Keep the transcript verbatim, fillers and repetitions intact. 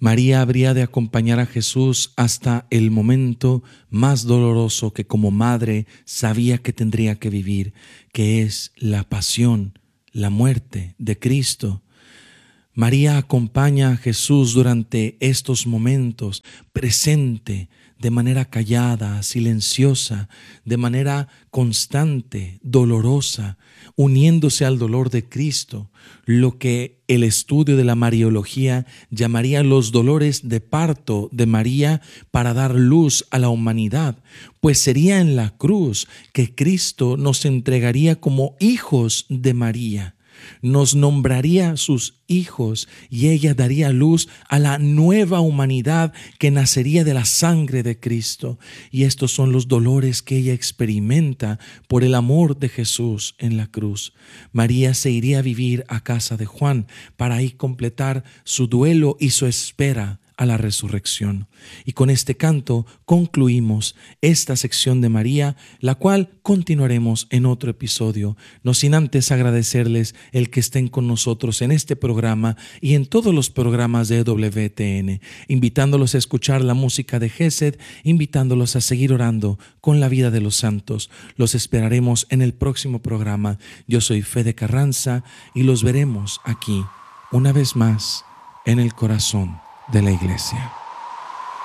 María habría de acompañar a Jesús hasta el momento más doloroso que como madre sabía que tendría que vivir, que es la pasión, la muerte de Cristo. María acompaña a Jesús durante estos momentos, presente, de manera callada, silenciosa, de manera constante, dolorosa, uniéndose al dolor de Cristo, lo que el estudio de la Mariología llamaría los dolores de parto de María para dar luz a la humanidad, pues sería en la cruz que Cristo nos entregaría como hijos de María. Nos nombraría sus hijos y ella daría luz a la nueva humanidad que nacería de la sangre de Cristo. Y estos son los dolores que ella experimenta por el amor de Jesús en la cruz. María se iría a vivir a casa de Juan para ahí completar su duelo y su espera a la resurrección. Y con este canto concluimos esta sección de María, la cual continuaremos en otro episodio, no sin antes agradecerles el que estén con nosotros en este programa y en todos los programas de E W T N, invitándolos a escuchar la música de Gesed, invitándolos a seguir orando con la vida de los santos. Los esperaremos en el próximo programa. Yo soy Fede Carranza y los veremos aquí una vez más en el corazón de la iglesia.